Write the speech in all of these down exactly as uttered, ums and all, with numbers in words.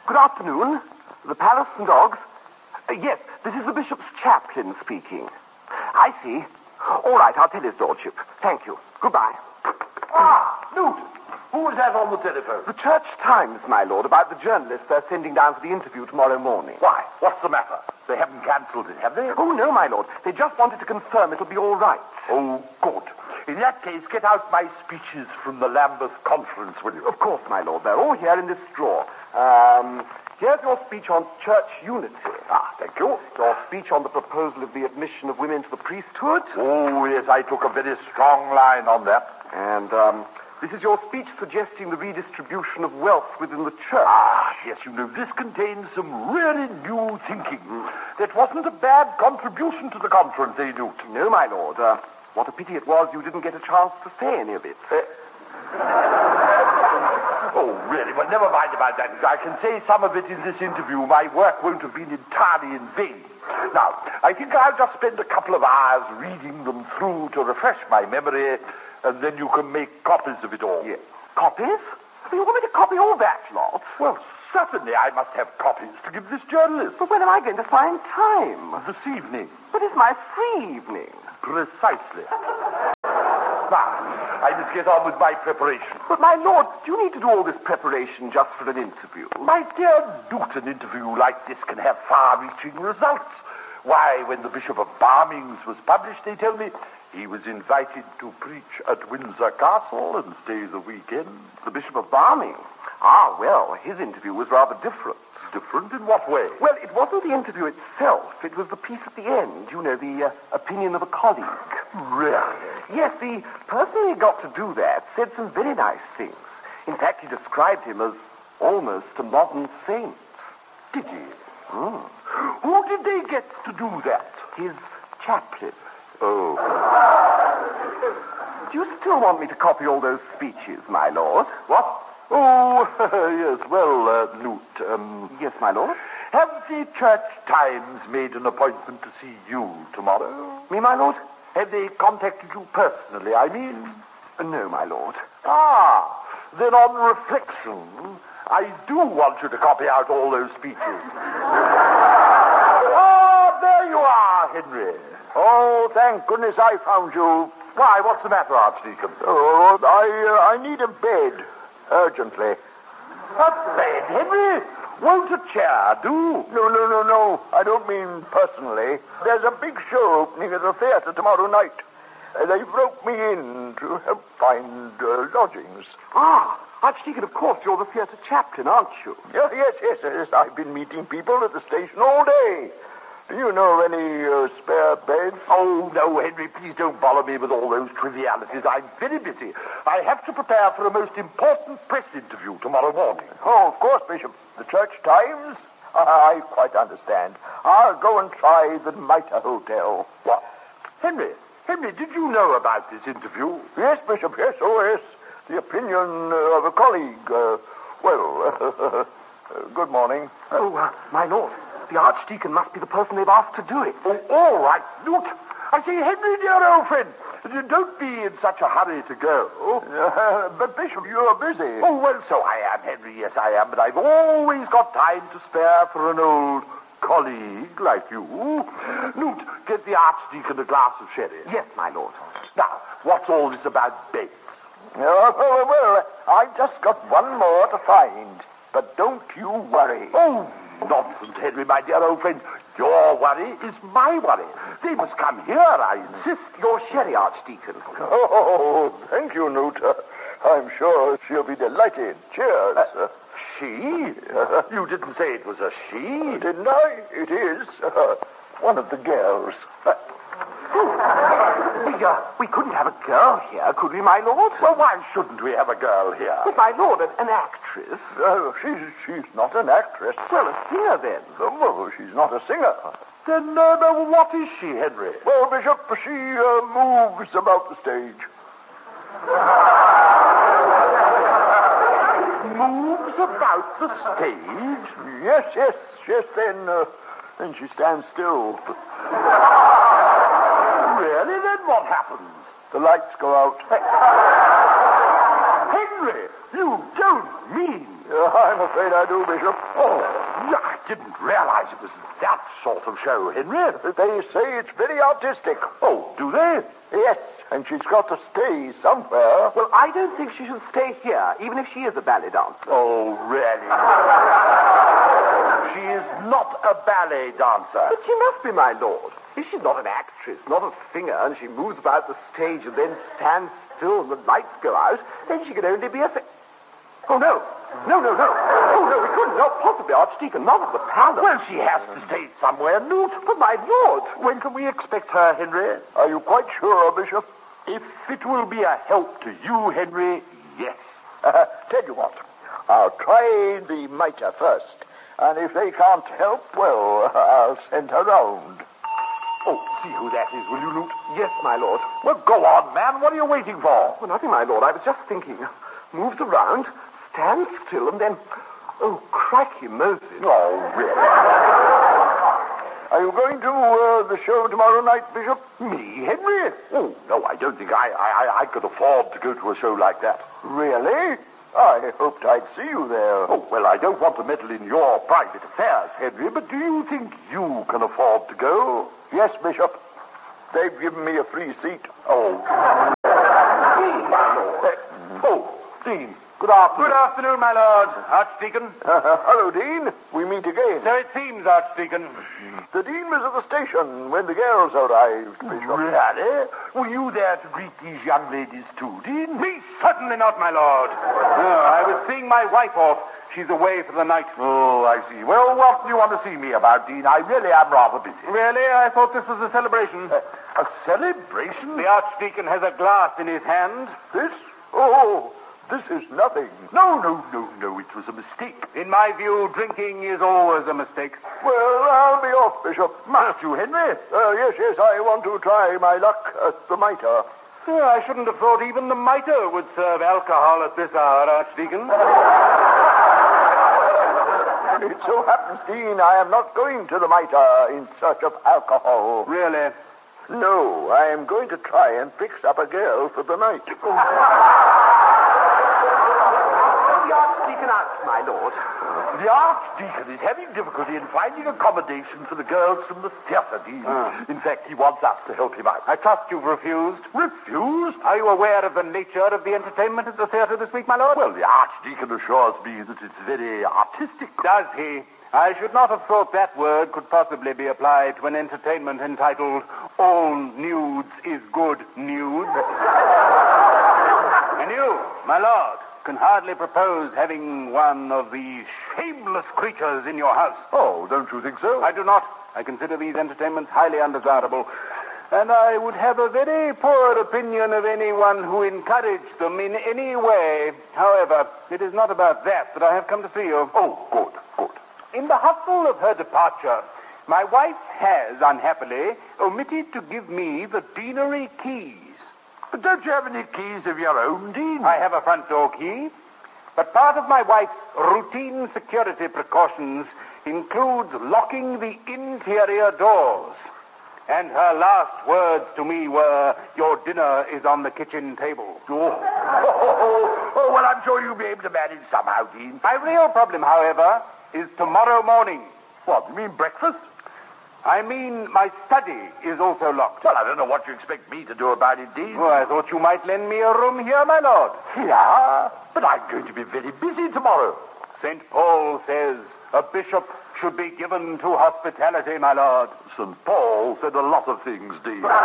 Good afternoon. The Palace and Dogs. Uh, yes, this is the Bishop's chaplain speaking. I see. All right, I'll tell his lordship. Thank you. Goodbye. Ah, Newt. Who was that on the telephone? The Church Times, my lord, about the journalist they're sending down for the interview tomorrow morning. Why? What's the matter? They haven't cancelled it, have they? Oh, no, my lord. They just wanted to confirm it'll be all right. Oh, good. In that case, get out my speeches from the Lambeth conference, will you? Of course, my lord. They're all here in this drawer. Um, here's your speech on church unity. Ah, thank you. Your speech on the proposal of the admission of women to the priesthood. Oh, yes, I took a very strong line on that. And, um, this is your speech suggesting the redistribution of wealth within the church. Ah, yes, you know, this contains some really new thinking. That wasn't a bad contribution to the conference, eh, Newt? No, my lord. Uh, what a pity it was you didn't get a chance to say any of it. Uh, oh, really? Well, never mind about that. I can say some of it in this interview. My work won't have been entirely in vain. Now, I think I'll just spend a couple of hours reading them through to refresh my memory, and then you can make copies of it all. Yes. Copies? You want me to copy all that lot? Well, certainly I must have copies to give this journalist. But when am I going to find time? This evening. But it's my free evening. Precisely. Now, I must get on with my preparation. But, my lord, do you need to do all this preparation just for an interview? My dear Newt, an interview like this can have far-reaching results. Why, when the Bishop of Barmings was published, they tell me he was invited to preach at Windsor Castle and stay the weekend. The Bishop of Barming? Ah, well, his interview was rather different. Different in what way? Well, it wasn't the interview itself. It was the piece at the end. You know, the uh, opinion of a colleague. Really? Yes, the person he got to do that said some very nice things. In fact, he described him as almost a modern saint. Did he? Mm. Who did they get to do that? His chaplain. Oh. Do you still want me to copy all those speeches, my lord? What? Oh, yes, well, uh, Newt, um... Yes, my lord? Have the Church Times made an appointment to see you tomorrow? Me, my lord? Have they contacted you personally, I mean? Uh, no, my lord. Ah, then on reflection, I do want you to copy out all those speeches. Ah, there you are, Henry. Oh, thank goodness I found you. Why, what's the matter, Archdeacon? Oh, I, uh, I need a bed. Urgently. A bed, Henry? Won't a chair do? No, no, no, no. I don't mean personally. There's a big show opening at the theatre tomorrow night. Uh, they've roped me in to help find uh, lodgings. Ah, Archdeacon, of course, you're the theatre chaplain, aren't you? Yeah, yes, yes, yes. I've been meeting people at the station all day. Do you know of any uh, spare beds? Oh, no, Henry, please don't bother me with all those trivialities. I'm very busy. I have to prepare for a most important press interview tomorrow morning. Oh, of course, Bishop. The Church Times? I quite understand. I'll go and try the Mitre Hotel. What? Henry, Henry, did you know about this interview? Yes, Bishop, yes, oh, yes. The opinion uh, of a colleague. Uh, well, uh, good morning. Oh, uh, my lord. The Archdeacon must be the person they've asked to do it. Oh, all right, Newt. I say, Henry, dear old friend, don't be in such a hurry to go. Uh, but, Bishop, you're busy. Oh, well, so I am, Henry, yes, I am, but I've always got time to spare for an old colleague like you. Newt, get the Archdeacon a glass of sherry. Yes, my lord. Now, what's all this about beds? Oh, well, well, I've just got one more to find. But don't you worry. Oh, nonsense, Henry, my dear old friend. Your worry is my worry. They must come here, I insist. Your sherry, Archdeacon. Oh, thank you, Newt. Uh, I'm sure she'll be delighted. Cheers. Uh, she? You didn't say it was a she. Didn't I? It is. Uh, one of the girls. Uh, we, uh, we couldn't have a girl here, could we, my lord? Well, why shouldn't we have a girl here? But, my lord, an, an actress. Uh, she's, she's not an actress. Well, a singer, then. Oh, well, she's not a singer. Then, uh, uh, what is she, Henry? Well, Bishop, she uh, moves about the stage. Moves about the stage? Yes, yes, yes, then, uh, then she stands still. Really? Then what happens? The lights go out. Henry, you don't mean... Uh, Uh, I'm afraid I do, Bishop. Oh, I didn't realize it was that sort of show, Henry. They say it's very artistic. Oh, do they? Yes, and she's got to stay somewhere. Well, I don't think she should stay here, even if she is a ballet dancer. Oh, really? She is not a ballet dancer. But she must be, my lord. If she's not an actress, not a singer, and she moves about the stage and then stands still and the lights go out, then she can only be a... Fi- oh, no. No, no, no. Oh, no, we couldn't. Not possibly, Archdeacon. Not at the palace. Well, she has to stay somewhere, Newt. But, my lord... When can we expect her, Henry? Are you quite sure, Bishop? If it will be a help to you, Henry, yes. Uh, tell you what, I'll try the mitre first. And if they can't help, well, I'll send her round. Oh, see who that is, will you, Newt? Yes, my lord. Well, go on, man. What are you waiting for? Well, nothing, my lord. I was just thinking. Moves around, stands still, and then... Oh, crikey Moses. Oh, really? Are you going to uh, the show tomorrow night, Bishop? Me, Henry? Oh, no, I don't think I, I, I could afford to go to a show like that. Really? I hoped I'd see you there. Oh, well, I don't want to meddle in your private affairs, Henry, but do you think you can afford to go? Yes, Bishop. They've given me a free seat. Oh. Dean, my lord. Uh, oh, Dean. Good afternoon. Good afternoon, my lord. Archdeacon. Uh, hello, Dean. We meet again. So it seems, Archdeacon. The Dean was at the station when the girls arrived, Bishop. Really? Were you there to greet these young ladies too, Dean? Me, certainly not, my lord. No, I was seeing my wife off. She's away for the night. Oh, I see. Well, what do you want to see me about, Dean? I really am rather busy. Really? I thought this was a celebration. Uh, a celebration? The Archdeacon has a glass in his hand. This? Oh, this is nothing. No, no, no, no. It was a mistake. In my view, drinking is always a mistake. Well, I'll be off, Bishop. Must you, Henry? Uh, yes, yes, I want to try my luck at the mitre. Oh, I shouldn't have thought even the mitre would serve alcohol at this hour, Archdeacon. It so happens, Dean, I am not going to the mitre in search of alcohol. Really? No, I am going to try and fix up a girl for the night. The Archdeacon out, my lord. The Archdeacon is having difficulty in finding accommodation for the girls from the theatre, Dean. Ah. In fact, he wants us to help him out. I trust you've refused. Refused? Are you aware of the nature of the entertainment at the theatre this week, my lord? Well, the Archdeacon assures me that it's very artistic. Does he? I should not have thought that word could possibly be applied to an entertainment entitled All Nudes is Good Nudes. And you, my lord, can hardly propose having one of these shameless creatures in your house. Oh, don't you think so? I do not. I consider these entertainments highly undesirable. And I would have a very poor opinion of anyone who encouraged them in any way. However, it is not about that that I have come to see you. Oh, good, good. In the hustle of her departure, my wife has, unhappily, omitted to give me the deanery keys. But don't you have any keys of your own, Dean? I have a front door key, but part of my wife's routine security precautions includes locking the interior doors. And her last words to me were, "Your dinner is on the kitchen table." Oh, oh, oh, well, I'm sure you'll be able to manage somehow, Dean. My real problem, however, is tomorrow morning. What, you mean breakfast? I mean, my study is also locked. Well, I don't know what you expect me to do about it, Dean. Oh, I thought you might lend me a room here, my lord. Yeah, but I'm going to be very busy tomorrow. Saint Paul says a bishop should be given to hospitality, my lord. Saint Paul said a lot of things, Dean. Look,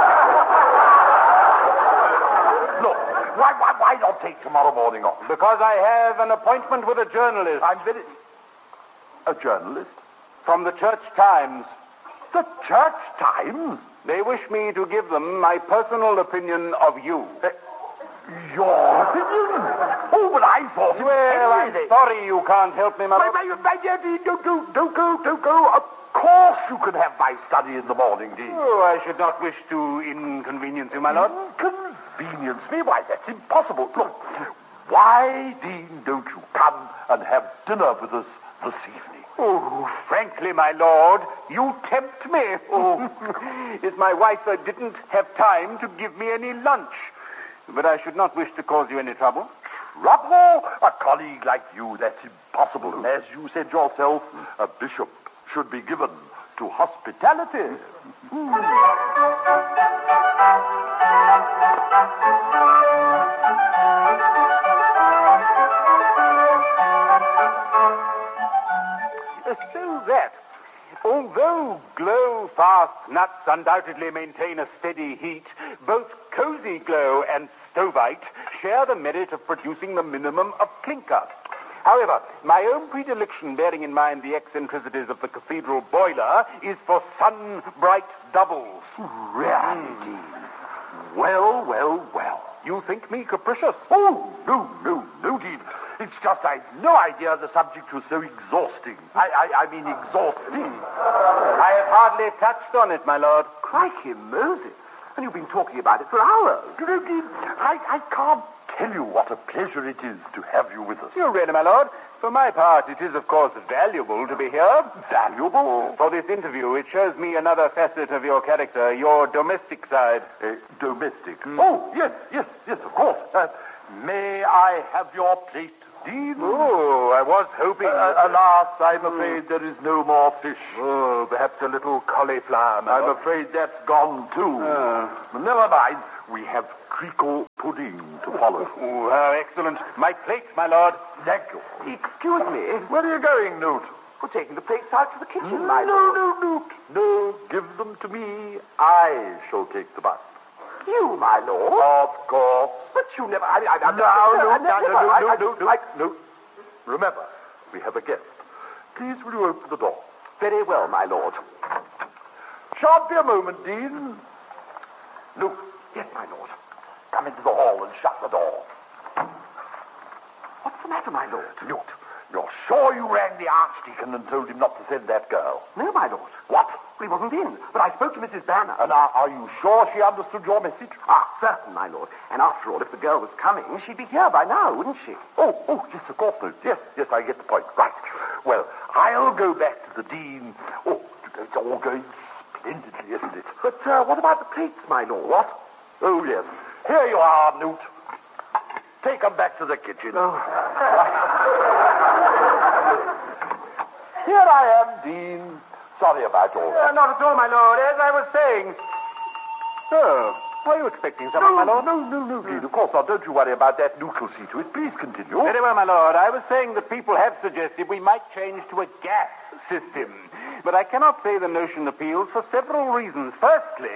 why, why, why not take tomorrow morning off? Because I have an appointment with a journalist. I'm very... A journalist? From the Church Times. The Church Times? They wish me to give them my personal opinion of you. Uh, your opinion? Oh, but I thought... it was Well, I'm Henry. sorry you can't help me, my My, lord. my, my dear Dean, don't go, don't go, don't go. Of course you can have my study in the morning, Dean. Oh, I should not wish to inconvenience you, my lord. Inconvenience me? Why, that's impossible. Look, why, Dean, don't you come and have dinner with us this evening? Oh, frankly, my lord, you tempt me. Oh, it's my wife that didn't have time to give me any lunch. But I should not wish to cause you any trouble. trouble? A colleague like you, that's impossible. And as you said yourself, a bishop should be given to hospitality. So that, although Glow Fast nuts undoubtedly maintain a steady heat, both Cozy Glow and Stovite share the merit of producing the minimum of clinker. However, my own predilection, bearing in mind the eccentricities of the cathedral boiler, is for sun-bright doubles. Reality. Well, well, well. You think me capricious? Oh, no, no, no, Dean. It's just I had no idea the subject was so exhausting. I, I, I mean exhausting. I have hardly touched on it, my lord. Crikey Moses. And you've been talking about it for hours. You know, Dean, I, I can't tell you what a pleasure it is to have you with us. You really, my lord? For my part, it is, of course, valuable to be here. Valuable? For this interview, it shows me another facet of your character, your domestic side. Uh, domestic? Mm. Oh, yes, yes, yes, of course. Uh, may I have your plate, Dean? Oh, I was hoping... Uh, alas, I'm afraid mm. there is no more fish. Oh, perhaps a little cauliflower, my I'm lord. afraid that's gone, too. Uh. Never mind. We have treacle pudding to follow. Oh, how excellent. My plate, my lord. Thank you. Excuse me. Where are you going, Newt? We're taking the plates out to the kitchen, No, my no, lord. no, Newt. No, give them to me. I shall take the bus. You, my lord? Of course. But you never... I, I, I, No, I, no, I, no, never- no, I- no, I- no, no, I- no. Remember, we have a guest. Please, will you open the door? Very well, my lord. Shan't be a moment, Dean. Newt, Yes, my lord. come into the hall and shut the door. What's the matter, my lord? Newt, you're sure you rang the Archdeacon and told him not to send that girl? No, my lord. What? He wasn't in, but I spoke to Missus Banner. And are, are you sure she understood your message? Ah, certain, my lord. And after all, if the girl was coming, she'd be here by now, wouldn't she? Oh, oh, yes, of course, Newt. Yes, yes, I get the point. Right. Well, I'll go back to the Dean. Oh, it's all going splendidly, isn't it? But uh, what about the plates, my lord? What? Oh, yes. Here you are, Newt. Take them back to the kitchen. Oh. Here I am, Dean. Sorry about all Uh, that. not at all, my lord. As I was saying... Oh, are you expecting someone, my No, lord? no, no, no, Dean. Of course not. Don't you worry about that. Newt will see to it. Please continue. Very well, my lord. I was saying that people have suggested we might change to a gas system. But I cannot say the notion appeals for several reasons. Firstly...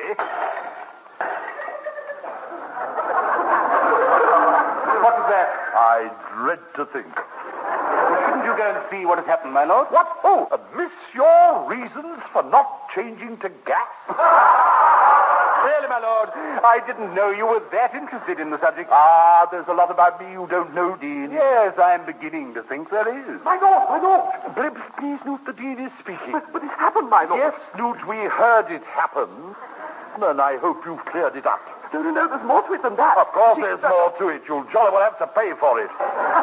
What is that? I dread to think. Well, shouldn't you go and see what has happened, my lord? What? Oh, uh, miss your reasons for not changing to gas? Really, my lord, I didn't know you were that interested in the subject. Ah, there's a lot about me you don't know, Dean. Yes, I'm beginning to think there is. My lord, my lord. Please, please, Newt, the Dean is speaking. But, but it happened, my lord. Yes, Newt, we heard it happen. And I hope you've cleared it up. No, no, no, there's more to it than that. Of course See, there's uh, more to it. You'll jolly well have to pay for it.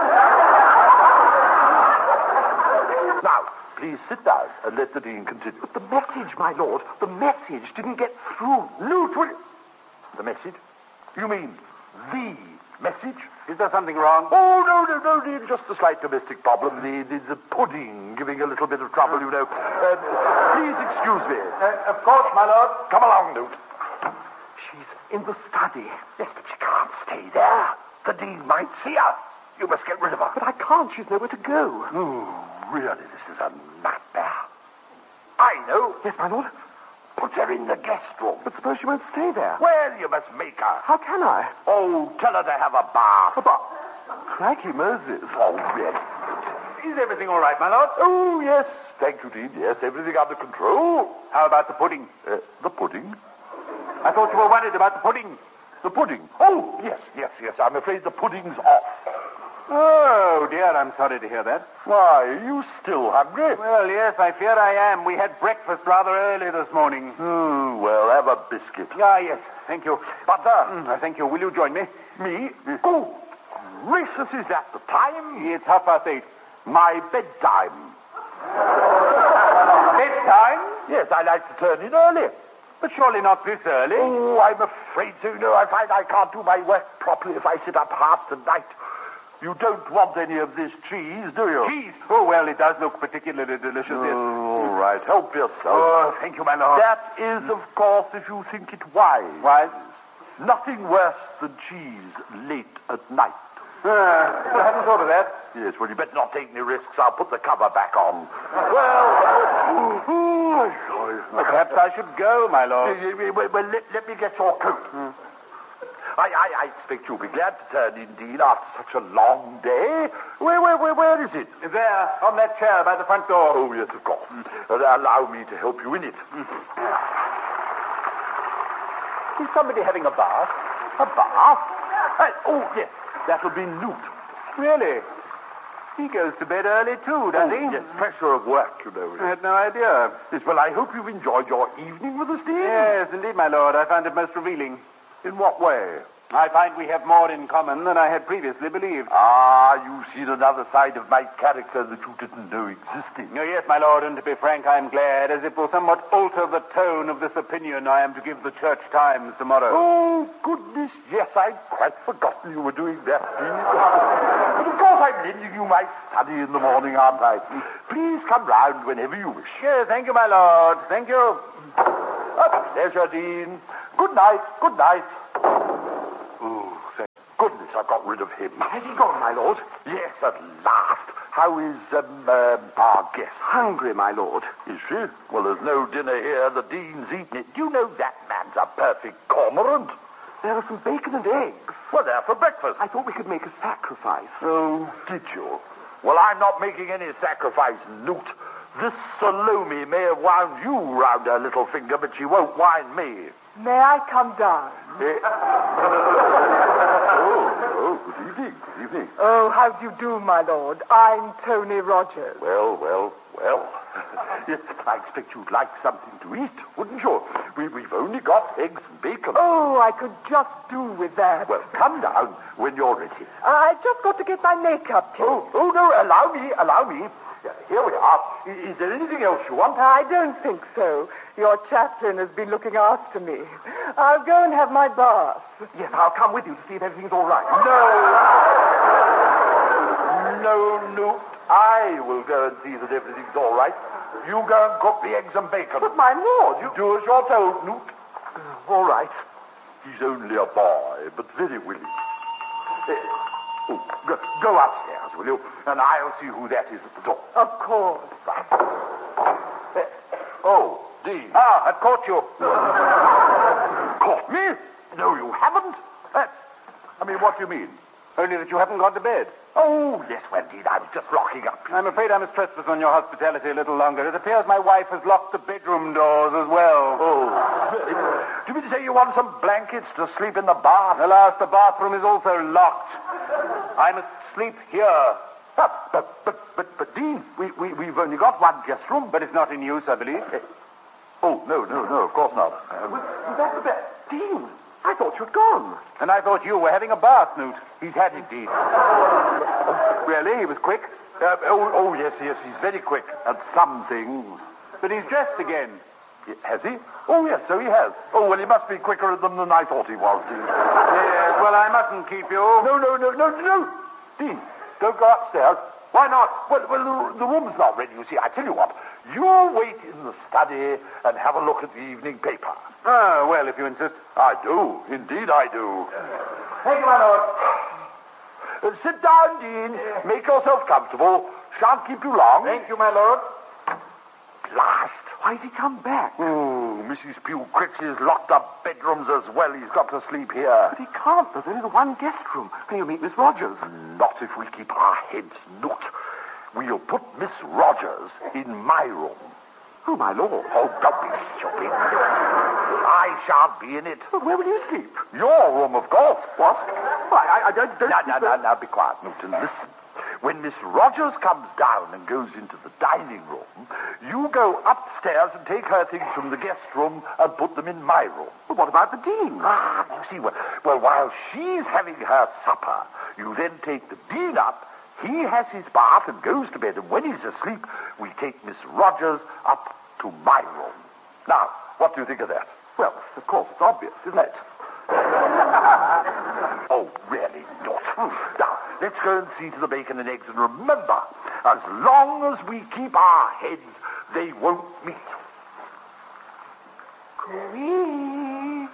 Now, please sit down and let the Dean continue. But the message, my lord, the message didn't get through. Newt, will you... The message? You mean the message? Is there something wrong? Oh, no, no, no, Dean. Just a slight domestic problem. The, the, the pudding giving a little bit of trouble, you know. Uh, please excuse me. Uh, of course, my lord. Come along, Newt. She's in the study. Yes, but she can't stay there. The Dean might see her. You must get rid of her. But I can't. She's nowhere to go. Oh, really, this is a nightmare. I know. Yes, my lord. Put her in the guest room. But suppose she won't stay there. Well, you must make her. How can I? Oh, tell her to have a bath. A bath? Crikey Moses. Oh, really? Is everything all right, my lord? Oh, yes. Thank you, Dean. Yes, everything under control. How about the pudding? Uh, the pudding? I thought you were worried about the pudding. The pudding? Oh, yes, yes, yes. I'm afraid the pudding's off. Oh, dear, I'm sorry to hear that. Why, are you still hungry? Well, yes, I fear I am. We had breakfast rather early this morning. Oh, well, have a biscuit. Ah, yes, thank you. Butter? Mm, uh, thank you. Will you join me? Me? Oh, gracious, is that the time? It's half past eight. My bedtime. Bedtime? Yes, I like to turn in early. But surely not this early. Oh, I'm afraid so. You know, I find I can't do my work properly if I sit up half the night. You don't want any of this cheese, do you? Cheese? Oh, well, it does look particularly delicious. Oh, Yes. all right. Help yourself. Oh, thank you, my lord. That is, of course, if you think it wise. Wise? Nothing worse than cheese late at night. Uh, I hadn't thought of that. Yes, well, you better not take any risks. I'll put the cover back on. Well, uh, oh, sorry. Well, perhaps I should go, my lord. Well, well, let, let me get your coat. Hmm. I, I, I expect you'll be glad to turn in, Dean, after such a long day. Where, where, where, where is it? There, on that chair by the front door. Oh, yes, of course. Uh, allow me to help you in it. Is somebody having a bath? A bath? Uh, oh, yes. That'll be Newt. Really? He goes to bed early, too, does oh, he? Yes, pressure of work, you know. I had no idea. Yes, well, I hope you've enjoyed your evening with us, Dean. Yes, indeed, my lord. I found it most revealing. In what way? I find we have more in common than I had previously believed. Ah, you've seen another side of my character that you didn't know existed. Oh, yes, my lord, and to be frank, I'm glad, as it will somewhat alter the tone of this opinion I am to give the Church Times tomorrow. Oh, goodness, yes, I'd quite forgotten you were doing that, Dean. But of course I'm lending you my study in the morning, aren't I? Please come round whenever you wish. Yes, thank you, my lord. Thank you. A pleasure, Dean. Good night, good night. Oh, thank goodness I got rid of him. Has he gone, my lord? Yes, at last. How is um, um, our guest? Hungry, my lord. Is she? Well, there's no dinner here. The Dean's eaten it. Do you know that man's a perfect cormorant? There are some bacon and eggs. Well, they're for breakfast. I thought we could make a sacrifice. Oh, did you? Well, I'm not making any sacrifice, Newt. This Salome may have wound you round her little finger, but she won't wind me. May I come down? Eh? oh, oh, good evening, good evening. Oh, how do you do, my lord? I'm Tony Rogers. Well, well, well. Yes, I expect you'd like something to eat, wouldn't you? We, we've only got eggs and bacon. Oh, I could just do with that. Well, come down when you're ready. I just got to get my makeup to. Oh, oh, no, allow me, allow me. Yeah, here we are. Is, is there anything else you want? I don't think so. Your chaplain has been looking after me. I'll go and have my bath. Yes, I'll come with you to see if everything's all right. No. No, Newt. I will go and see that everything's all right. You go and cook the eggs and bacon. But, my lord, you... Do as you're told, Newt. Uh, all right. He's only a boy, but very willing. Uh, oh, go, go upstairs, will you? And I'll see who that is at the door. Of course. Right. Uh, oh, Dean. Ah, I've caught you. Caught me? No, you haven't. Uh, I mean, what do you mean? Only that you haven't gone to bed. Oh, yes, well, Dean, I was just locking up. I'm afraid I must trespass on your hospitality a little longer. It appears my wife has locked the bedroom doors as well. Oh. Do you mean to say you want some blankets to sleep in the bath? Alas, the bathroom is also locked. I must sleep here. But, but, but, but, but Dean, we, we, we've only got one guest room. But it's not in use, I believe. Uh, oh, no, no, no, of course not. Um, Was, was that the bed? Dean, I thought you'd gone. And I thought you were having a bath, Newt. he's had it, Dean. Really? He was quick? Uh, oh, oh, yes, yes, he's very quick at some things. But he's dressed again. Has he? Oh, yes, so he has. Oh, well, he must be quicker than, than I thought he was, Dean. Yes, well, I mustn't keep you. No, no, no, no, no. Dean, don't go upstairs. Why not? Well, well, the, the room's not ready, you see. I tell you what. You wait in the study and have a look at the evening paper. Ah, well, if you insist. I do. Indeed, I do. Thank you, my lord. Uh, sit down, Dean. Make yourself comfortable. Shan't keep you long. Thank you, my lord. Last. Why's he come back? Oh, Missus Pugh Critch's locked up bedrooms as well. He's got to sleep here. But he can't. There's only the one guest room. And you'll meet Miss Rogers. Not if we keep our heads not. We'll put Miss Rogers in my room. Oh, my lord. Oh, don't be stupid. I shan't be in it. But where will you sleep? Your room, of course. What? Why, I, I don't... don't Now, now, now, now, be quiet, Newton. Listen. When Miss Rogers comes down and goes into the dining room, you go upstairs and take her things from the guest room and put them in my room. But what about the Dean? Ah, you see, well, well, while she's having her supper, you then take the Dean up. He has his bath and goes to bed, and when he's asleep, we take Miss Rogers up to my room. Now, what do you think of that? Well, of course, it's obvious, isn't it? Oh, really not. Now, let's go and see to the bacon and eggs. And remember, as long as we keep our heads, they won't meet. Wee.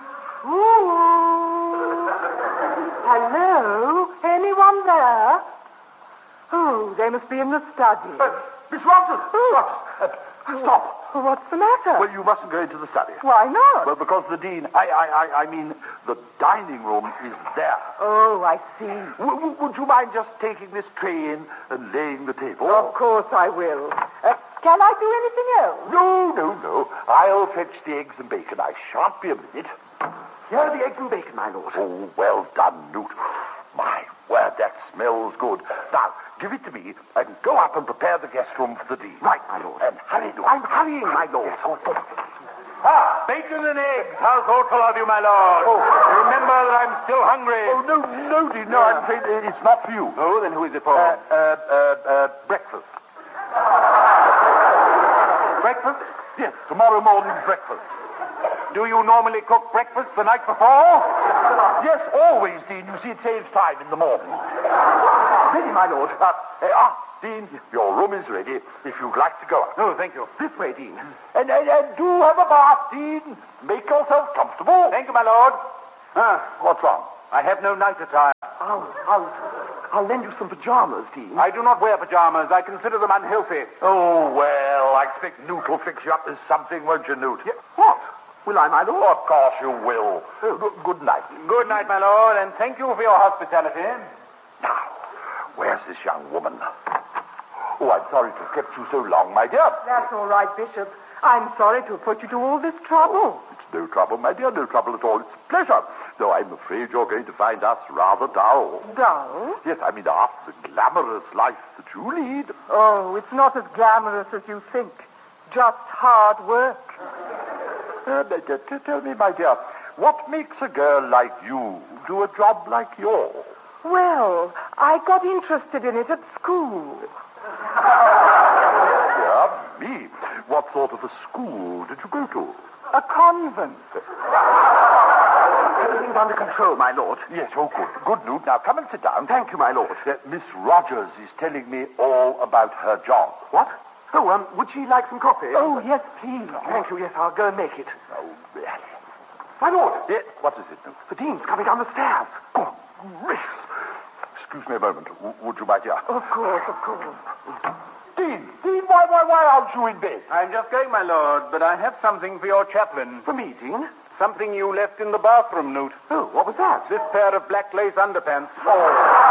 Ooh. Hello? Anyone there? Oh, they must be in the study. Uh, Miss Rogers! Rogers! Uh, stop! What's the matter? Well, you mustn't go into the study. Why not? Well, because the dean, I, I, I, I mean, the dining room is there. Oh, I see. W- w- would you mind just taking this tray in and laying the table? Of course I will. Uh, can I do anything else? No, no, no. I'll fetch the eggs and bacon. I shan't be a minute. Here are the eggs and bacon, my lord. Oh, well done, Newt. My word, that smells good. Now, give it to me and go up and prepare the guest room for the dean. Right, my lord. And hurry, Newt. I'm hurrying, my lord. Yes, oh, oh. Ah, bacon and eggs. How thoughtful of you, my lord. Oh. Remember that I'm still hungry. Oh, no, no, dear, no, I'm afraid uh, it's not for you. Oh, then who is it for? Uh, uh, uh, uh, breakfast. Breakfast? Yes, tomorrow morning's breakfast. Do you normally cook breakfast the night before? Yes, always, Dean. You see, it saves time in the morning. Ready, my lord. Uh, uh, ah, Dean, your room is ready if you'd like to go out. Oh, thank you. This way, Dean. And, and, and do have a bath, Dean. Make yourself comfortable. Thank you, my lord. Ah, What's wrong? I have no night attire. I'll, I'll, I'll lend you some pajamas, Dean. I do not wear pajamas. I consider them unhealthy. Oh, well, I expect Newt will fix you up with something, won't you, Newt? Yeah, what? Will I, my lord? Of course you will. Oh, good, good night. Good night, my lord, and thank you for your hospitality. Now, where's this young woman? Oh, I'm sorry to have kept you so long, my dear. That's all right, Bishop. I'm sorry to have put you to all this trouble. It's no trouble, my dear, no trouble at all. It's a pleasure. Though I'm afraid you're going to find us rather dull. Dull? Yes, I mean, after the glamorous life that you lead. Oh, it's not as glamorous as you think. Just hard work. Uh, t- t- tell me, my dear, what makes a girl like you do a job like yours? Well, I got interested in it at school. Dear me, what sort of a school did you go to? A convent. Everything's under control, my lord. Yes, oh, good. Good, Newt. Now, come and sit down. Thank you, my lord. Uh, Miss Rogers is telling me all about her job. What? Oh, um, would she like some coffee? Oh, yes, please. Thank you, yes, I'll go and make it. Oh, really? My lord, Yeah, what is it, Newt? the dean's coming down the stairs. Oh, gracious. Excuse me a moment. W- would you, my dear? Of course, of course. Dean, Dean, why, why, why aren't you in bed? I'm just going, my lord, but I have something for your chaplain. For me, Dean? Something you left in the bathroom, Newt. Oh, what was that? This pair of black lace underpants. Oh,